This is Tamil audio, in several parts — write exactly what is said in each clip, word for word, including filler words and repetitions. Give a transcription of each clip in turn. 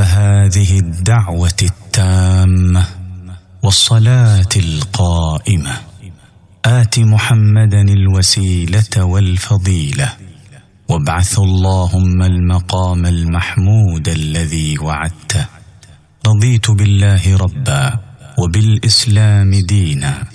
هذه الدعوة التامة والصلاة القائمة آت محمدا الوسيلة والفضيلة وابعث اللهم المقام المحمود الذي وعدته. رضيت بالله ربا وبالإسلام دينا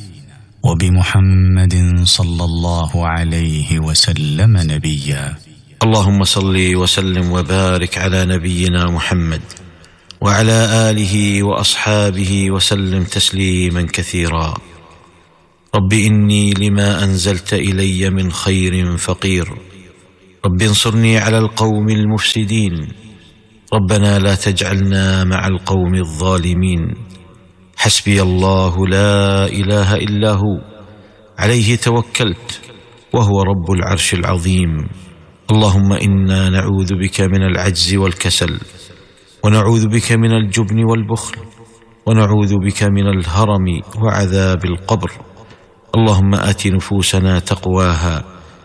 وبمحمد صلى الله عليه وسلم نبيا. اللهم صل وسلم وبارك على نبينا محمد وعلى آله وأصحابه وسلم تسليما كثيرا. رب إني لما أنزلت إلي من خير فقير، رب انصرني على القوم المفسدين، ربنا لا تجعلنا مع القوم الظالمين. حسبي الله لا إله إلا هو عليه توكلت وهو رب العرش العظيم. اللهم إنا نعوذ بك من العجز والكسل، ونعوذ بك من الجبن والبخل، ونعوذ بك من الهرم وعذاب القبر. اللهم آت نفوسنا تقواها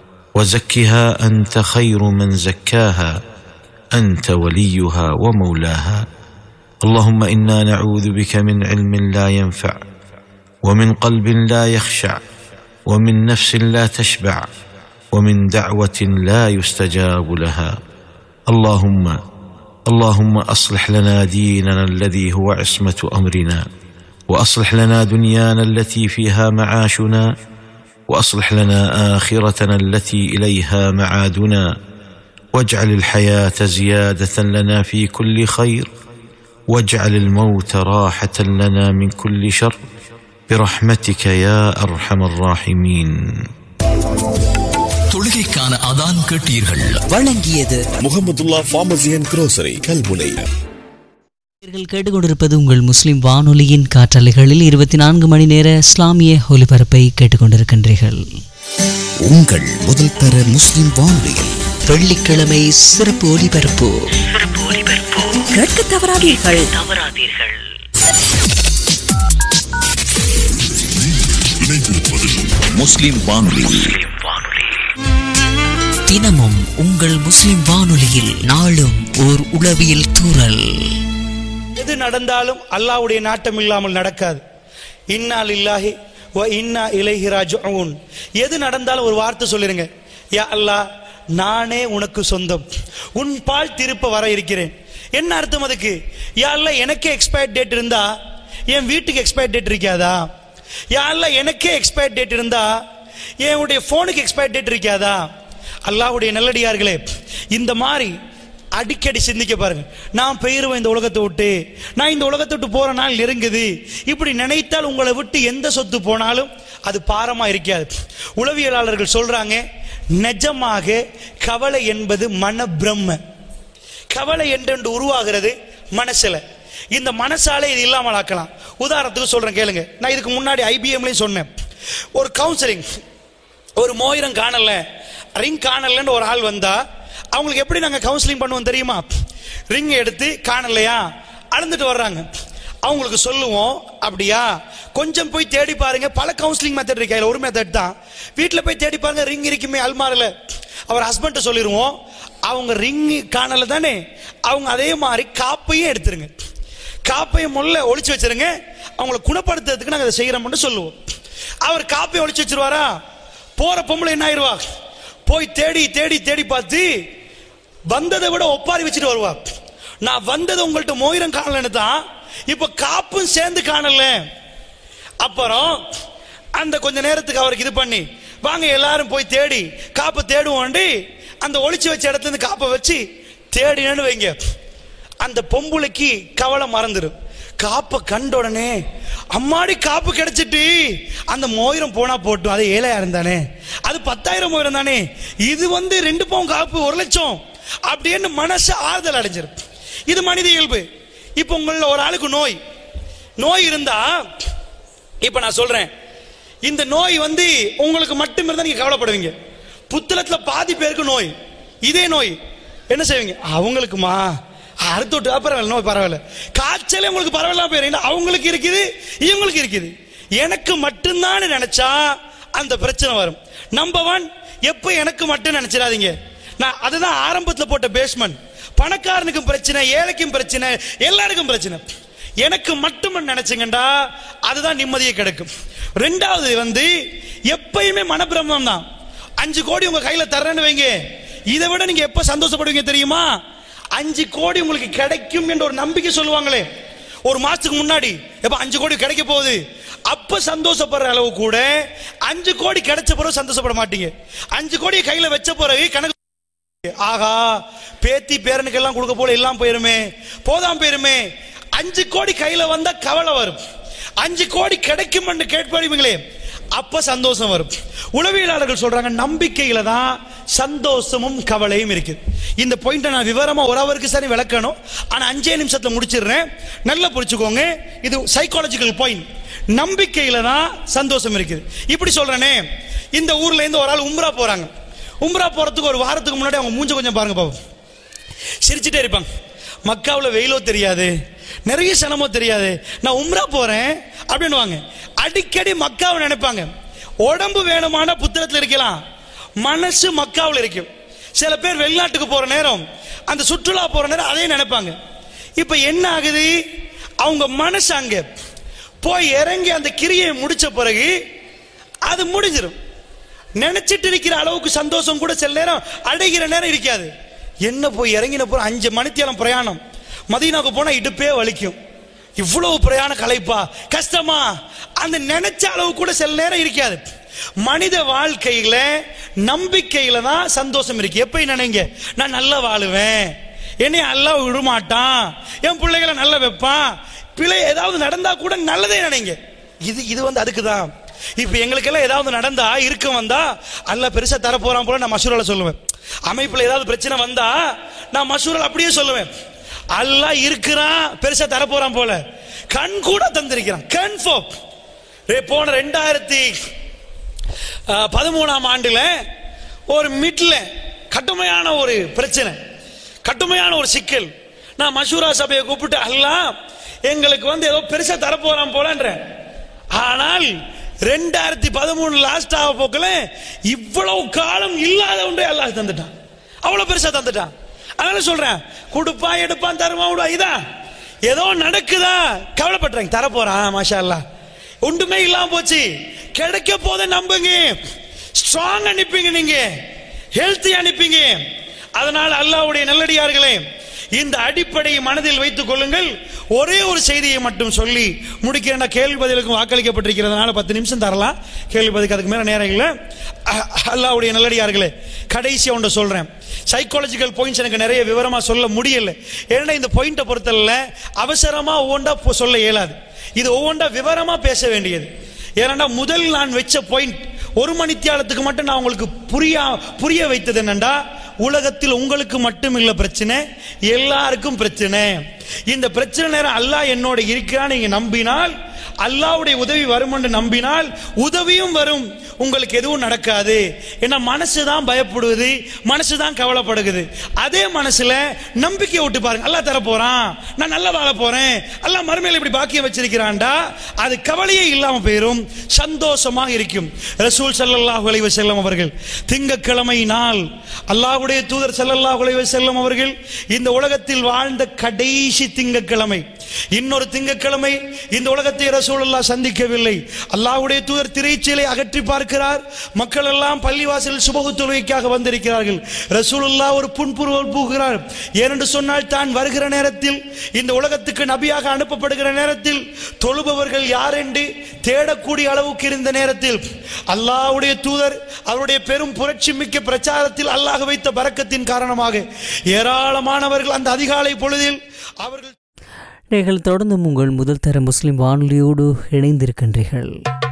وزكها أنت خير من زكاها، أنت وليها ومولاها. اللهم إنا نعوذ بك من علم لا ينفع، ومن قلب لا يخشع، ومن نفس لا تشبع، ومن دعوة لا يستجاب لها. اللهم اللهم أصلح لنا ديننا الذي هو عصمة أمرنا، وأصلح لنا دنيانا التي فيها معاشنا، وأصلح لنا آخرتنا التي إليها معادنا، واجعل الحياة زيادة لنا في كل خير، واجعل الموت راحة لنا من كل شر، برحمتك يا أرحم الراحمين. தொழுகைக்கான அதான் கேட்டீர்கள். வழங்கியது Mahmudullah pharmacy and grocery Kalmunai. கேட்டுக்கொண்டிருப்பது உங்கள் முஸ்லிம் வானொலியின் காற்றலைகளில் இருபத்தி நான்கு மணி நேர இஸ்லாமிய ஒலிபரப்பை கேட்டுக்கொண்டிருக்கின்றீர்கள். உங்கள் முதல் தர முஸ்லிம் வானொலியில் வெள்ளிக்கிழமை சிறப்பு ஒலிபரப்பு. கேட்க தவறாதீர்கள். முஸ்லிம் வானொலி தினமும் உங்கள் முஸ்லிம் வானொலியில் நாளும் ஓர் உளவியல் தூறல். எது நடந்தாலும் அல்லாஹ்வுடைய நாட்டம் இல்லாமல் நடக்காது. இன்னா லில்லாஹி வ இன்னா இலைஹி ராஜிஊன். எது நடந்தாலும் ஒரு வார்த்தை சொல்லிருங்க, யா அல்லாஹ் நானே உனக்கு சொந்தம், உன் பால் திருப்ப வர இருக்கிறேன். என்ன அர்த்தம் அதுக்கு? யா அல்லாஹ் எனக்கே எக்ஸ்பயர் டேட் இருந்தா என் வீட்டுக்கு எக்ஸ்பயர் டேட் இருக்காதா? யா அல்லாஹ் எனக்கே எக்ஸ்பயர் டேட் இருந்தா என்னுடைய போனுக்கு எக்ஸ்பயர் டேட் இருக்காதா? அல்லாஹ்வுடைய நல்லடியார்களே, இந்த மாதிரி அடிக்கடி சிந்திக்க பாருங்க. நான் பெயருவேன் இந்த உலகத்தை விட்டு, நான் இந்த உலகத்தை விட்டு போற நாள் நெருங்குது. இப்படி நினைத்தால் உங்களை விட்டு எந்த சொத்து போனாலும் அது பாரமா இருக்காது. உளவியலாளர்கள் சொல்றாங்க, நிஜமாக கவலை என்பது மன பிரம்ம. கவலை என்று உருவாகிறது மனசுல. இந்த மனசாலே இது இல்லாமல் ஆக்கலாம். உதாரணத்துக்கு சொல்றேன் கேளுங்க. நான் இதுக்கு முன்னாடி ஐபிஎம்லையும் சொன்னேன். ஒரு கவுன்சிலிங், ஒரு மோயிரம் காணல, ரிங் காணலன்னு ஒரு ஆள் வந்தா அவங்களுக்கு எப்படி நாங்க கவுன்சிலிங் பண்ணுவோம் தெரியுமா? ரிங் எடுத்து காணலையா அளந்துட்டு வர்றாங்க, அவங்களுக்கு சொல்லுவோம், அப்படியா கொஞ்சம் போய் தேடி பாருங்க. பல கவுன்சிலிங் மெத்தட் இருக்கு, ஒரு மெத்தட் தான். வீட்டில் போய் தேடி பாருங்க, ரிங் இருக்குமே அல்மாரில். அவர் ஹஸ்பண்ட் சொல்லிடுவோம், அவங்க ரிங் காணல தானே, அவங்க அதே மாதிரி காப்பையும் எடுத்துருங்க, காப்பையும் முள்ள ஒளிச்சு வச்சிருங்க, அவங்களை குணப்படுத்துறதுக்கு நாங்கள் அதை செய்யறோம்னு சொல்லுவோம். அவர் காப்பையை ஒளிச்சு வச்சிருவாரா, போற பொம்பளை என்ன ஆயிடுவா, போய் தேடி தேடி தேடி பார்த்து வந்ததை விட ஒப்பாரி வச்சுட்டு வருவா. நான் வந்தது உங்கள்ட்ட மோயிரம் காணலன்னு தான், இப்ப காப்பும் சேர்ந்து காணல. அப்புறம் அந்த கொஞ்ச நேரத்துக்கு அவருக்கு இது பண்ணி, வாங்க எல்லாரும் போய் தேடி காப்பு தேடுவோம், அந்த ஒளிச்சு வச்ச இடத்துல இருந்து காப்பை வச்சு தேடினு வைங்க. அந்த பொம்புளைக்கு கவலை மறந்துடும். காப்பை கண்ட உடனே அம்மாடி காப்பு கிடைச்சிட்டு, அந்த மோயிரம் போனா போட்டும், அது ஏழாயிரம் தானே, அது பத்தாயிரம் மோயிரம் தானே, இது வந்து ரெண்டு பவுன் காப்பு ஒரு லட்சம் அப்படின்னு மனசு ஆறுதல் அடைஞ்சிரும். இது மனித இயல்பு. இப்ப உங்கள ஒரு ஆளுக்கு நோய் நோய் இருந்தா, இப்ப நான் சொல்றேன், இந்த நோய் வந்து உங்களுக்கு மட்டும் இருந்தா நீங்க கவலைப்படுவீங்க. புத்தளத்துல பாதி பேருக்கு நோய், இதே நோய் என்ன செய்வீங்க? அவங்களுக்குமா அடுத்து பரவாயில்ல, நோய் பரவாயில்ல, காய்ச்சலே உங்களுக்கு பரவாயில்ல போயிரு, அவங்களுக்கு இருக்குது இவங்களுக்கு இருக்குது, எனக்கு மட்டும்தான் நினைச்சா அந்த பிரச்சனை வரும். நம்பர் ஒன், எப்ப எனக்கு மட்டும் நினைச்சிடாதீங்க. நான் அதுதான் ஆரம்பத்தில் போட்ட பேஸ்மெண்ட். பணக்காரனுக்கும் பிரச்சனை, ஏழைக்கும் பிரச்சனை, எல்லாருக்கும் பிரச்சனை. எனக்கு மட்டும் நினைச்சுங்கண்டா அதுதான் நிம்மதியை கிடைக்கும். ரெண்டாவது வந்து எப்பயுமே மனப்பிரமம் தான். அஞ்சு கோடி உங்க கையில தர்றேன்னு வைங்க, இதை விட நீங்க எப்ப சந்தோஷப்படுவீங்க தெரியுமா? அஞ்சு கோடி உங்களுக்கு கிடைக்கும் என்ற ஒரு நம்பிக்கை சொல்லுவாங்களே ஒரு மாசத்துக்கு முன்னாடி, எப்ப அஞ்சு கோடி கிடைக்க போகுது, அப்ப சந்தோஷப்படுற அளவு கூட அஞ்சு கோடி கிடைச்ச பிறகு சந்தோஷப்பட மாட்டீங்க. அஞ்சு கோடி கையில வச்ச பிறகு கணக்கு, ஆகா பேத்தி பேரனுக்கெல்லாம் கொடுக்க போல எல்லாம் போயிருமே, போதாம் போயிருமே. அஞ்சு கோடி கையில வந்தா கவலை வரும். அஞ்சு கோடி கிடைக்கும் என்று கேட்பீங்களே, அப்ப சந்தோஷம் வரும். உளவியலாளர்கள் சொல்றாங்க நம்பிக்கையில தான் சந்தோஷமும் கவலையும் இருக்கு. இந்த பாயிண்ட நான் விவரமா ஒரு அவருக்கு சரி விளக்கணும், ஆனா அஞ்சே நிமிஷத்துல முடிச்சிடுறேன், நல்லா புரிச்சுக்கோங்க. இது சைக்காலஜிக்கல் பாயிண்ட். நம்பிக்கையில தான் சந்தோஷம் இருக்குது. இப்படி சொல்றேனே, இந்த ஊர்ல இருந்து ஒரு ஆள் உம்ரா போறாங்க. உம்ரா போறதுக்கு ஒரு வாரத்துக்கு முன்னாடி அவங்க மூஞ்ச கொஞ்சம் பாருங்க பாப்போம். சிரிச்சுட்டே இருப்பாங்க. மக்காவில் வெயிலோ தெரியாது, நிறைய சனமோ தெரியாது, நான் உம்ரா போறேன் அப்படின்னு அடிக்கடி மக்காவை நினைப்பாங்க. உடம்பு வேணுமான புத்தகத்தில் இருக்கலாம், மனசு மக்காவில் இருக்கும். சில பேர் வெளிநாட்டுக்கு போற நேரம், அந்த சுற்றுலா போற நேரம் அதே நினைப்பாங்க. இப்ப என்ன ஆகுது, அவங்க மனசு அங்க போய் இறங்கி அந்த கிரியை முடிச்ச பிறகு அது முடிஞ்சிடும். நினைச்சிட்டு இருக்கிற அளவுக்கு சந்தோஷம் கூட சில நேரம் அடைகிற நேரம் இருக்காது. என்ன போய் இறங்கின போற அஞ்சு மணித்தியாலம் பிரயாணம், மதீனாவுக்கு போனா இடுப்பே வலிக்கும், இவ்வளவு பிரயாண களைப்பா கஷ்டமா, அந்த நினைச்ச அளவு கூட சில நேரம் இருக்காது. மனித வாழ்க்கையில நம்பிக்கையில தான் சந்தோஷம் இருக்கு. எப்ப நினைங்க, நான் நல்லா வாழுவேன், என்னை அல்லாஹ் விடமாட்டான், என் பிள்ளைகளை நல்லா வைப்பான், பிள்ளை ஏதாவது நடந்தா கூட நல்லதே நினைங்க. இது இது வந்து அதுக்குதான். இப்ப எங்களுக்கெல்லாம் ஏதாவது நடந்தா இருக்க வந்தா அல்லாஹ் பெருசா தர போறான் போல நான் மசூரால சொல்லுவேன். அமைப்புல ஏதாவது பிரச்சனை வந்தா நான் மசூரால அப்படியே சொல்லுவேன், அல்லாஹ் இருக்கிறான் பெருசா தர போறான் போல, கண் கூட தந்திருக்கிறான். கன்ஃபார்ம். போன ரெண்டாயிரத்தி பதிமூணாம் ஆண்டுல ஒரு மிட்ல கடுமையான ஒரு பிரச்சனை, கடுமையான ஒரு சிக்கல். நான் மசூரா சபையை கூப்பிட்டு அல்லாஹ் எங்களுக்கு வந்து ஏதோ பெருசா தர போறான் போலன்ற. ஆனால் ரெண்டாயிரத்தி பதிமூணு லாஸ்ட் ஆக போக்கல இவ்வளவு காலம் இல்லாத ஒன்றே அல்லாஹ் தந்துட்டான், அவ்வளவு பெருசா தந்துட்டான். அதனால சொல்றேன், கொடுப்பான் எடுப்பான் தருவான் விடுவா, இதான் ஏதோ நடக்குதா கவலைப்படுறாங்க, தர போறான் மாஷா அல்லாஹ், ஒன்றுமே இல்லாம போச்சு, கிடைக்க போத நம்புங்க, ஸ்ட்ராங் அனுப்பிங்க, நீங்க ஹெல்த்தி அனுப்பிங்க. அதனால அல்லாஹ்வுடைய நல்லடியார்களே, இந்த அடிப்படையை மனதில் வைத்துக் கொள்ளுங்கள். ஒரே ஒரு செய்தியை மட்டும் சொல்லி முடிக்கிறேன். கேள்வி பதிலுக்கும் வாக்களிக்கப்பட்டிருக்கிறதுனால பத்து நிமிஷம் தரலாம், கேள்வி பதிலுக்கு அதுக்கு மேல நேரம் இல்லை. அல்லாஹ்வுடைய நல்லடியார்களே, கடைசியா ஒன்று சொல்றேன். சைக்காலஜிக்கல் பாயிண்ட்ஸ் எனக்கு நிறைய விவரமா சொல்ல முடியல, ஏன்னா இந்த பாயிண்ட்டை பொறுத்தல அவசரமா ஒவ்வொன்றா சொல்ல இயலாது, இது ஒவ்வொன்றா விவரமா பேச வேண்டியது. ஏன்னா முதல் நான் வச்ச பாயிண்ட் ஒரு மணித்தியாலத்துக்கு மட்டும் நான் உங்களுக்கு புரிய புரிய வைத்தது என்னண்டா, உலகத்தில் உங்களுக்கு மட்டும் இல்ல பிரச்சனை, எல்லாருக்கும் பிரச்சனை. இந்த பிரச்சனை நேரம் அல்லாஹ் என்னோட இருக்கிறான் நீங்க நம்பினால், அல்லாஹ்வுடைய உதவி வரும் என்று நம்பினால் உதவியும் வரும், உங்களுக்கு எதுவும் நடக்காது. ஏன்னா மனசுதான் பயப்படுவது, மனசுதான் கவலைப்படுகிறது. அதே மனசுல நம்பிக்கை விட்டு பாருங்க, அல்லாஹ் தர போறான், நான் நல்லா வாழ போறேன், அல்லாஹ் மறுமையில இப்படி பாக்கியம் வச்சிருக்கிறான்டா, அது கவலையே இல்லாம போயிரும், சந்தோஷமாக இருக்கும். ரசூல் ஸல்லல்லாஹு அலைஹி வஸல்லம் அவர்கள் திங்கட்கிழமை நாள் அல்லாஹ்வுடைய தூதர் ஸல்லல்லாஹு அலைஹி வஸல்லம் அவர்கள் இந்த உலகத்தில் வாழ்ந்த கடைசி திங்கட்கிழமை, இன்னொரு திங்கட்கிழமை இந்த உலகத்தை ரசூலுல்லாஹ் சந்திக்கவில்லை. அல்லாஹ்வுடைய தூதர் திரைச்சீலை அகற்றி பார்க்கிறார், மக்கள் எல்லாம் பள்ளிவாசலில் சுபஹு தொழுகைக்காக வந்திருக்கிறார்கள். ரசூலுல்லாஹ் ஒரு புன்புருவல் பூகிறார். ஏனென்று சொன்னால் தான் வருகிற நேரத்தில், இந்த உலகத்துக்கு நபியாக அனுப்பப்படுகிற நேரத்தில் தொழுபவர்கள் யார் என்று தேடக்கூடிய அளவுக்கு இருந்த நேரத்தில் அல்லாஹ்வுடைய தூதர் அவருடைய பெரும் புரட்சி மிக்க பிரச்சாரத்தில் அல்லாஹ் வைத்த பரக்கத்தின் காரணமாக ஏராளமானவர்கள் அந்த அதிகாலை பொழுதில் அவர்கள் நீங்கள் தொடர்ந்து உங்கள் முதல் தர முஸ்லிம் வானொலியோடு இணைந்திருக்கின்றீர்கள்.